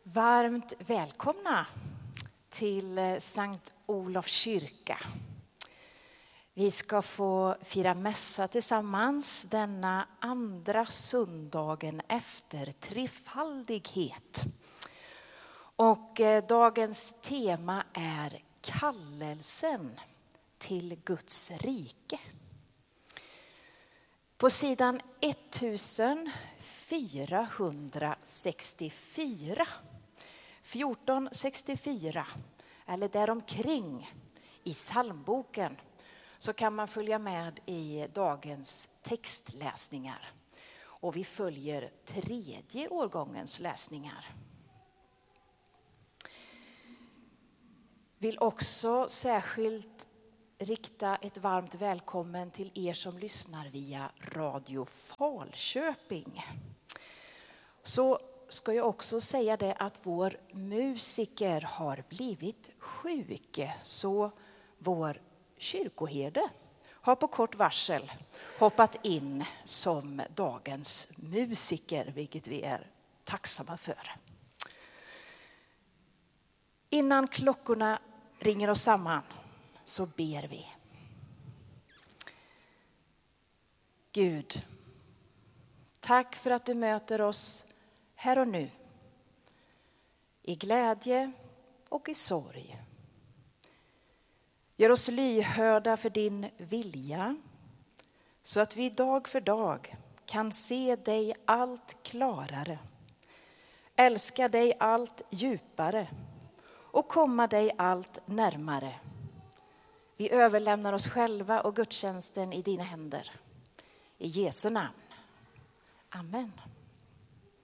Varmt välkomna till Sankt Olof kyrka. Vi ska få fira mässa tillsammans denna andra söndagen efter trefaldighet. Och dagens tema är kallelsen till Guds rike. På sidan 1464, 1464 eller däromkring i psalmboken så kan man följa med i dagens textläsningar. Och vi följer tredje årgångens läsningar. Vill också särskilt rikta ett varmt välkommen till er som lyssnar via Radio Falköping. Så ska jag också säga det att vår musiker har blivit sjuk, så vår kyrkoherde har på kort varsel hoppat in som dagens musiker, vilket vi är tacksamma för. Innan klockorna ringer oss samman så ber vi. Gud, tack för att du möter oss här och nu, i glädje och i sorg. Gör oss lyhörda för din vilja, så att vi dag för dag kan se dig allt klarare, älska dig allt djupare och komma dig allt närmare. Vi överlämnar oss själva och gudstjänsten i dina händer. I Jesu namn. Amen.